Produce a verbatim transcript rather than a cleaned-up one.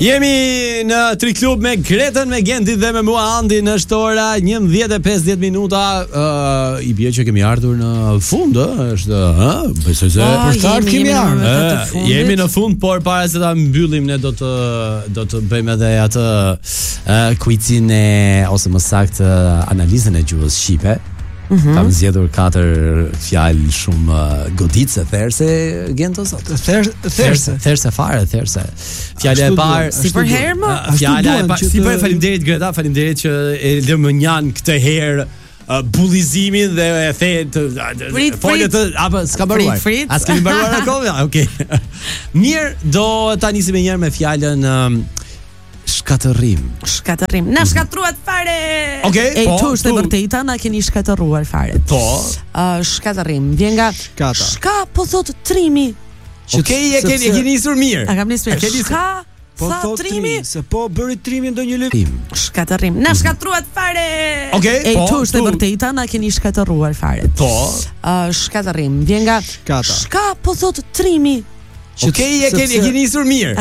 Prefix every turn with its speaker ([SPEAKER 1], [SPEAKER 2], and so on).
[SPEAKER 1] Jemi në Tri Klub me Gretën, me Gendit dhe me mua Andin. Është ora njëmbëdhjetë e pesëdhjetë minuta. uh, I bie që kemi ardhur në fund, ë, është, ë, besoj se
[SPEAKER 2] për start kemi ardhur.
[SPEAKER 1] Jemi në fund, por para se ta mbyllim ne do të do të bëjmë edhe atë uh, quizin e ose më saktë analizën e gjuhës shqipe. Mm-hmm. Kam zgjedhur katër fjalë shumë uh, godice, therse Gento sot.
[SPEAKER 2] Therse, therse,
[SPEAKER 1] therse fare, therse. Fjala e parë,
[SPEAKER 2] si për herë më.
[SPEAKER 1] Fjala e parë, si për faleminderit Greta, faleminderit që e lë më njan këtë herë uh, bullizimin dhe e the të folë të apo s'ka mbaruar. As kemi mbaruar akoma. Okej. Mirë, do ta nisim një herë me fjalën um, shkatërrim.
[SPEAKER 3] Shkatërrim. Na shkatruat fare.
[SPEAKER 1] Okej,
[SPEAKER 3] okay,
[SPEAKER 1] po.
[SPEAKER 3] E çështë vërteta na keni shkatërruar fare.
[SPEAKER 1] Po.
[SPEAKER 3] Uh, shkatërrim. Vjen nga
[SPEAKER 2] Shkata.
[SPEAKER 3] Shka po thot trimi.
[SPEAKER 1] Okej, e keni e keni nisur mirë.
[SPEAKER 3] A kam nisur mirë. Shka
[SPEAKER 2] po
[SPEAKER 3] tha trimi.
[SPEAKER 2] Se po bëri trimi ndonjë lëvim.
[SPEAKER 3] Shkatërrim. Na shkatruat fare.
[SPEAKER 1] Okej,
[SPEAKER 3] e
[SPEAKER 1] po.
[SPEAKER 3] E çështë vërteta na keni shkatërruar fare.
[SPEAKER 1] Po.
[SPEAKER 3] Uh, shkatërrim. Vjen nga
[SPEAKER 2] Shkata.
[SPEAKER 3] Shka po thot trimi.
[SPEAKER 1] Okej, e keni e keni nisur mirë.